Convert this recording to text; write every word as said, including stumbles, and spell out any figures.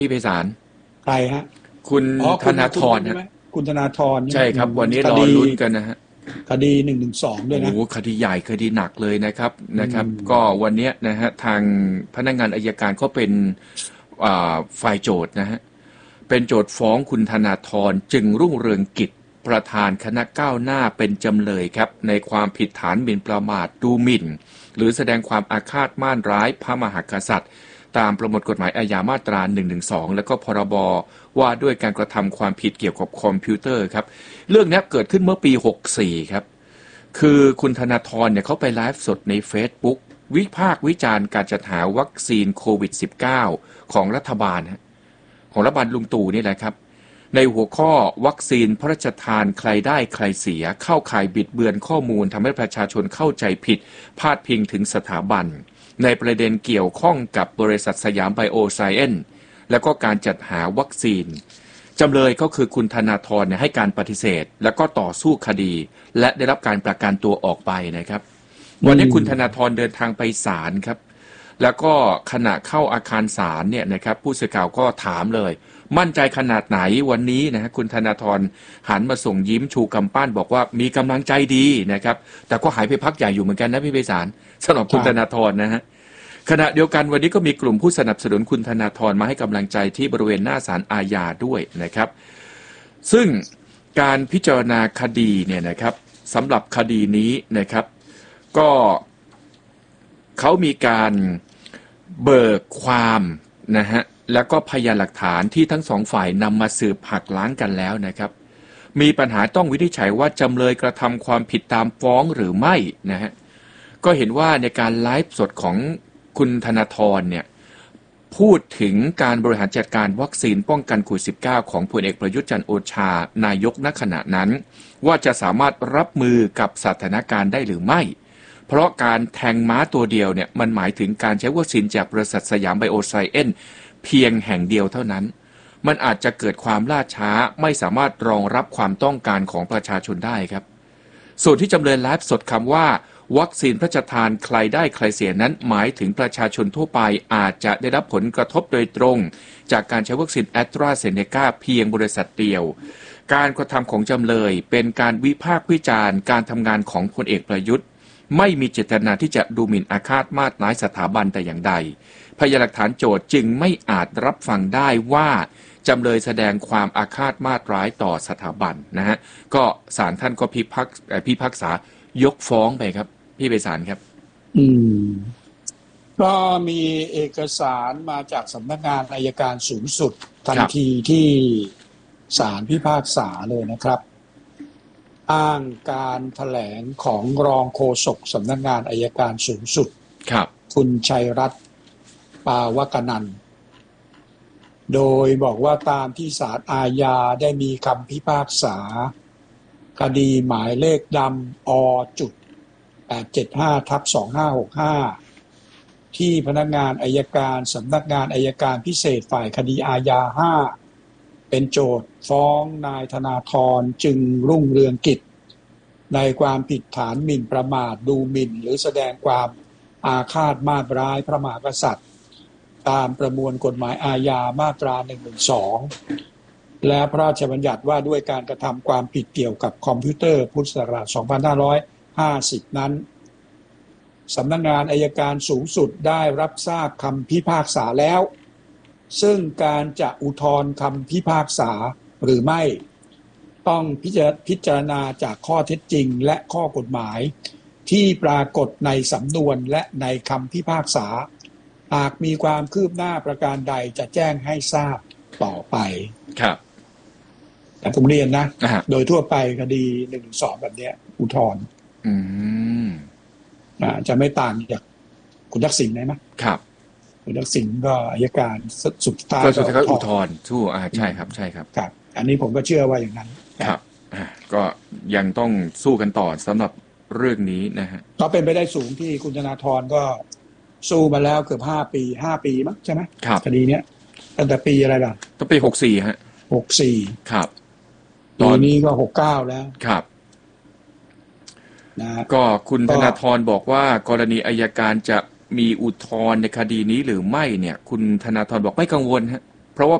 พี่ไพศาลใครฮะคุณธนาธรใช่ไหมคุณธนาธรใช่ครับวันนี้รอลุ้นกันนะฮะคดีหนึ่งหนึ่งสองด้วยนะโอ้คดีใหญ่คดีหนักเลยนะครับนะครับก็วันนี้นะฮะทางพนักงานอัยการเขาเป็นฝ่ายโจทย์นะฮะเป็นโจทย์ฟ้องคุณธนาธรจึงรุ่งเรืองกิจประธานคณะก้าวหน้าเป็นจำเลยครับในความผิดฐานหมิ่นประมาทดูหมิ่นหรือแสดงความอาฆาตม่านร้ายพระมหากษัตริย์ตามประมวลกฎหมายอาญามาตราหนึ่งหนึ่งสองแล้วก็พรบว่าด้วยการกระทำความผิดเกี่ยวกับคอมพิวเตอร์ครับเรื่องนี้เกิดขึ้นเมื่อปีหกสิบสี่ครับคือคุณธนาธรเนี่ยเขาไปไลฟ์สดใน Facebook วิพากษ์วิจารณ์การจัดหาวัคซีนโควิด สิบเก้า ของรัฐบาลของรัฐบาลลุงตู่นี่แหละครับในหัวข้อวัคซีนพระราชทานใครได้ใครเสียเข้าข่ายบิดเบือนข้อมูลทำให้ประชาชนเข้าใจผิดพาดพิงถึงสถาบันในประเด็นเกี่ยวข้องกับบริษัทสยามไบโอไซเอนซ์แล้วก็การจัดหาวัคซีนจำเลยก็คือคุณธนาธรเนี่ยให้การปฏิเสธแล้วก็ต่อสู้คดีและได้รับการประกันตัวออกไปนะครับวันนี้คุณธนาธรเดินทางไปศาลครับแล้วก็ขณะเข้าอาคารศาลเนี่ยนะครับผู้สื่อข่าวก็ถามเลยมั่นใจขนาดไหนวันนี้นะฮะคุณธนาธรหันมาส่งยิ้มชูกำปั้นบอกว่ามีกำลังใจดีนะครับแต่ก็หายไปพักใหญ่อยู่เหมือนกันนะพี่ไพศาลสำหรับคุณธนาธรนะฮะขณะเดียวกันวันนี้ก็มีกลุ่มผู้สนับสนุนคุณธนาธรมาให้กำลังใจที่บริเวณหน้าศาลอาญาด้วยนะครับซึ่งการพิจารณาคดีเนี่ยนะครับสำหรับคดีนี้นะครับก็เขามีการเบิกความนะฮะแล้วก็พยานหลักฐานที่ทั้งสองฝ่ายนำมาสืบหักล้างกันแล้วนะครับมีปัญหาต้องวินิจฉัยว่าจำเลยกระทำความผิดตามฟ้องหรือไม่นะฮะก็เห็นว่าในการไลฟ์สดของคุณธนาธรเนี่ยพูดถึงการบริหารจัดการวัคซีนป้องกันโควิด สิบเก้า ของพลเอกประยุทธ์จันทร์โอชานายกณขณะนั้นว่าจะสามารถรับมือกับสถานการณ์ได้หรือไม่เพราะการแทงม้าตัวเดียวเนี่ยมันหมายถึงการใช้วัคซีนจากบริษัทสยามไบโอไซเอนซ์เพียงแห่งเดียวเท่านั้นมันอาจจะเกิดความล่าช้าไม่สามารถรองรับความต้องการของประชาชนได้ครับส่วนที่จำเลยไลฟ์สดคำว่าวัคซีนพระราชทานใครได้ใครเสียนั้นหมายถึงประชาชนทั่วไปอาจจะได้รับผลกระทบโดยตรงจากการใช้วัคซีนแอสตราเซเนกาเพียงบริษัทเดียวการกระทำของจำเลยเป็นการวิพากษ์วิจารณ์การทำงานของพลเอกประยุทธ์ไม่มีเจตนาที่จะดูหมิ่นอาฆาตมาตร้ายสถาบันแต่อย่างใดพยานหลักฐานโจทก์จึงไม่อาจรับฟังได้ว่าจำเลยแสดงความอาฆาตมาตร้ายต่อสถาบันนะฮะก็ศาลท่านก็พิพากษาพิพากษายกฟ้องไปครับพี่ไพศาลครับอืมก็มีเอกสารมาจากสำนักงานอัยการสูงสุดทันทีที่ศาลพิพากษาเลยนะครับอ้างการแถลงของรองโฆษกสำนักงานอัยการสูงสุดครับคุณชัยรัตน์ปาวกนันท์โดยบอกว่าตามที่ศาลอาญาได้มีคำพิพากษาคดีหมายเลขดำอจุดแปดเจ็ดห้าทับสองห้าหกห้าที่พนักงานอัยการสำนักงานอัยการพิเศษฝ่ายคดีอาญาห้าเป็นโจทก์ฟ้องนายธนาธรจึงรุ่งเรืองกิจในความผิดฐานหมิ่นประมาทดูหมิ่นหรือแสดงความอาฆาตมาตร้ายพระมหากษัตริย์ตามประมวลกฎหมายอาญามาตราหนึ่งหนึ่งสองและพระราชบัญญัติว่าด้วยการกระทำความผิดเกี่ยวกับคอมพิวเตอร์พุทธศักราชสองพันห้าร้อยห้าสิบนั้นสำนักงานอัยการสูงสุดได้รับทราบคำพิพากษาแล้วซึ่งการจะอุทธรณ์คำพิพากษาหรือไม่ต้องพิจารณาจากข้อเท็จจริงและข้อกฎหมายที่ปรากฏในสำนวนและในคำพิพากษาหากมีความคืบหน้าประการใดจะแจ้งให้ทราบต่อไปครับแต่ผมเรียนนะโดยทั่วไปคดีหนึ่งหนึ่งสองแบบนี้อุทธรณ์อืมอ่าจะไม่ต่างจากคุณทักษิณได้ไหมครับคุณทักษิณก็อัยการสุดท้ายก็สุดท้ายก็อุทธรณ์สู้อ่าใช่ครับใช่ครับครับอันนี้ผมก็เชื่อว่าอย่างนั้นครับอ่าก็ยังต้องสู้กันต่อสำหรับเรื่องนี้นะฮะก็เป็นไปได้สูงที่คุณธนาธรก็สู้มาแล้วเกือบห้าปีห้าปีมั้งใช่ไหมครับคดีเนี้ยตั้งแต่ปีอะไรล่ะตั้งปีหกสี่ฮะหกสี่ครับตอนนี้ก็หกเก้าแล้วครับนะก็คุณธนาธรบอกว่ากรณีอัยการจะมีอุทธรณ์ในคดีนี้หรือไม่เนี่ยคุณธนาธรบอกไม่กังวลฮะ